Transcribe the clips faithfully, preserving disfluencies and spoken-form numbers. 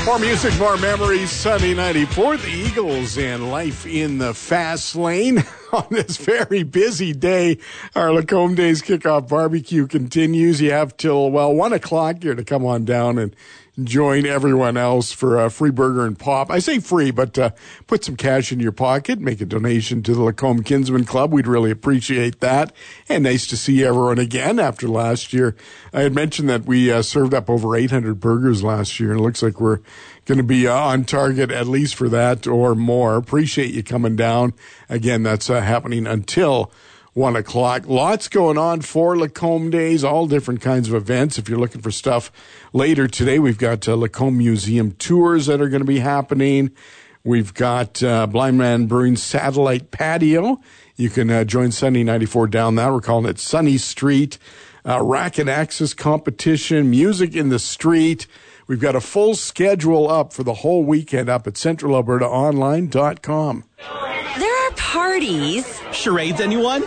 More music, more memories. Sunday ninety-four, the Eagles and life in the fast lane. On this very busy day, our Lacombe Days kickoff barbecue continues. You have till, well, one o'clock here to come on down and join everyone else for a free burger and pop. I say free, but uh, put some cash in your pocket, make a donation to the Lacombe Kinsman Club. We'd really appreciate that. And nice to see everyone again after last year. I had mentioned that we uh, served up over eight hundred burgers last year, and it looks like we're going to be uh, on target at least for that or more. Appreciate you coming down. Again, that's uh, happening until one o'clock. Lots going on for Lacombe Days, all different kinds of events. If you're looking for stuff later today, we've got uh, Lacombe Museum tours that are going to be happening. We've got uh, Blind Man Brewing Satellite Patio. You can uh, join Sunny ninety-four down that. We're calling it Sunny Street. Uh, rack and access competition, music in the street. We've got a full schedule up for the whole weekend up at central alberta online dot com. There are parties. Charades, anyone?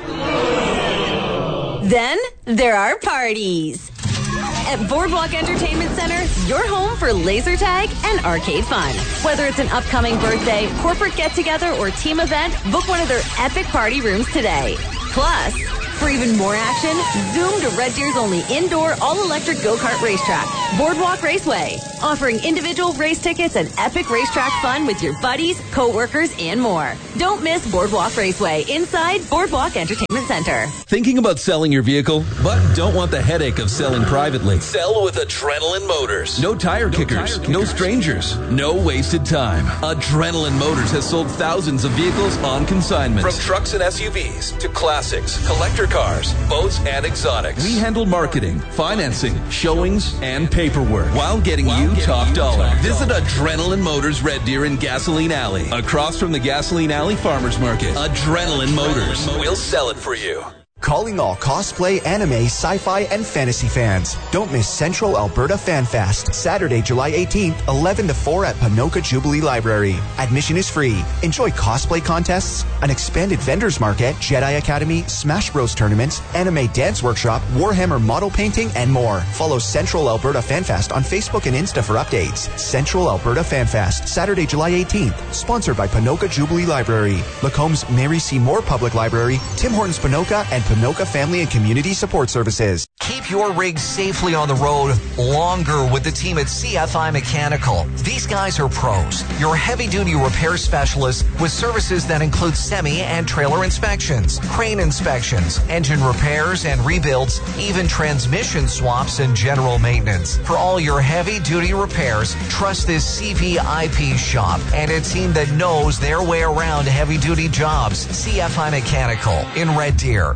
Then there are parties. At Boardwalk Entertainment Center, your home for laser tag and arcade fun. Whether it's an upcoming birthday, corporate get-together, or team event, book one of their epic party rooms today. Plus, for even more action, zoom to Red Deer's only indoor all-electric go-kart racetrack, Boardwalk Raceway, offering individual race tickets and epic racetrack fun with your buddies, co-workers, and more. Don't miss Boardwalk Raceway inside Boardwalk Entertainment Center. Thinking about selling your vehicle, but don't want the headache of selling privately? Sell with Adrenaline Motors. No tire no kickers, tire no strangers, no wasted time. Adrenaline Motors has sold thousands of vehicles on consignment. From trucks and S U Vs to classics, collector cars, boats, and exotics. We handle marketing, financing, showings, and paperwork while getting while you getting top you dollar. Top Visit dollar. Adrenaline Motors Red Deer in Gasoline Alley, across from the Gasoline Alley Farmers Market. Adrenaline, Adrenaline Motors. Motors. We'll sell it for you. Calling all cosplay, anime, sci-fi, and fantasy fans. Don't miss Central Alberta Fan Fest, Saturday, July eighteenth, eleven to four at Ponoka Jubilee Library. Admission is free. Enjoy cosplay contests, an expanded vendors market, Jedi Academy, Smash Bros tournaments, anime dance workshop, Warhammer model painting, and more. Follow Central Alberta Fan Fest on Facebook and Insta for updates. Central Alberta Fan Fest, Saturday, July eighteenth. Sponsored by Ponoka Jubilee Library, Lacombe's Mary C. Moore Public Library, Tim Hortons Ponoka, and Ponoka Family and Community Support Services. Keep your rig safely on the road longer with the team at C F I Mechanical. These guys are pros, your heavy-duty repair specialists with services that include semi and trailer inspections, crane inspections, engine repairs and rebuilds, even transmission swaps and general maintenance. For all your heavy-duty repairs, trust this C V I P shop and a team that knows their way around heavy-duty jobs. C F I Mechanical in Red Deer.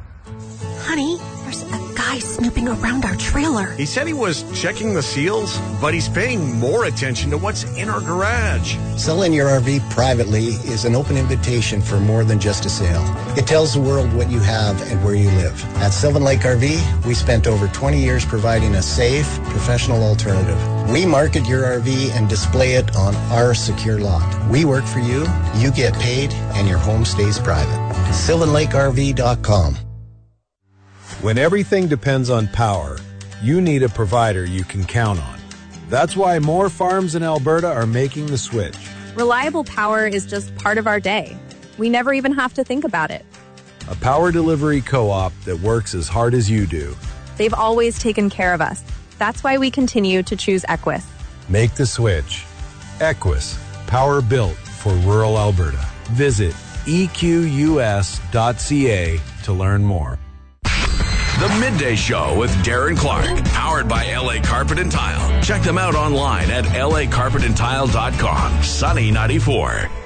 Honey, there's a guy snooping around our trailer. He said he was checking the seals, but he's paying more attention to what's in our garage. Selling your R V privately is an open invitation for more than just a sale. It tells the world what you have and where you live. At Sylvan Lake R V, we spent over twenty years providing a safe, professional alternative. We market your R V and display it on our secure lot. We work for you, you get paid, and your home stays private. Sylvan Lake R V dot com. When everything depends on power, you need a provider you can count on. That's why more farms in Alberta are making the switch. Reliable power is just part of our day. We never even have to think about it. A power delivery co-op that works as hard as you do. They've always taken care of us. That's why we continue to choose Equus. Make the switch. Equus, power built for rural Alberta. Visit E Q U S dot C A to learn more. The Midday Show with Darren Clark, powered by L A Carpet and Tile. Check them out online at L A carpet and tile dot com. Sunny ninety-four.